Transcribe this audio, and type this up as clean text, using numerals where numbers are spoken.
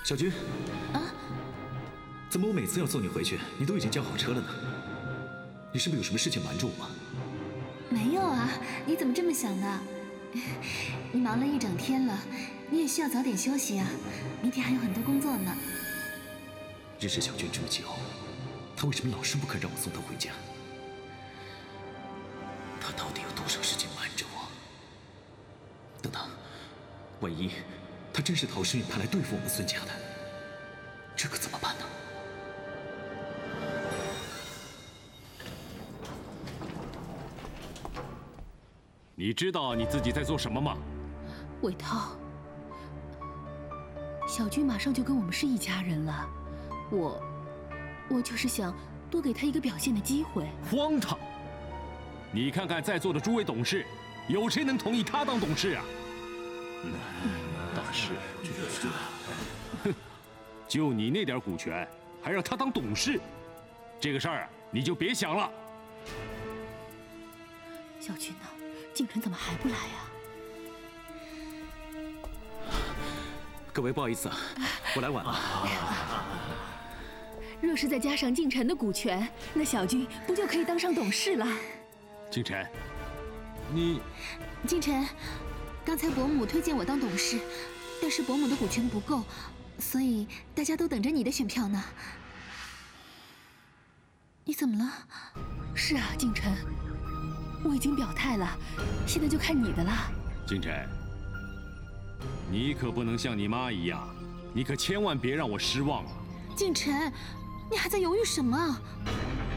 小军， 啊， 怎么我每次要送你回去，你都已经叫好车了呢？你是不是有什么事情瞒着我吗？ 没有啊，你怎么这么想呢？你忙了一整天了，你也需要早点休息啊，明天还有很多工作呢。 认识小军这么久，他为什么老是不肯让我送他回家？他到底有多少事情瞒着我？等等，万一他真是陶诗韵派来对付我们孙家的，这可怎么办呢？ 你知道你自己在做什么吗？ 伟涛，小军马上就跟我们是一家人了，我就是想多给他一个表现的机会。 荒唐！你看看在座的诸位董事，有谁能同意他当董事啊？大事就是哼，就你那点股权，还让他当董事？这个事儿啊，你就别想了。 小军呢？静晨怎么还不来啊？ 各位不好意思啊，我来晚了。 若是再加上静晨的股权，那小军不就可以当上董事了？ 静晨，你…… 静晨，刚才伯母推荐我当董事，但是伯母的股权不够，所以大家都等着你的选票呢。你怎么了？ 是啊，静晨，我已经表态了，现在就看你的了。 静晨，你可不能像你妈一样，你可千万别让我失望啊！ 静晨，你还在犹豫什么？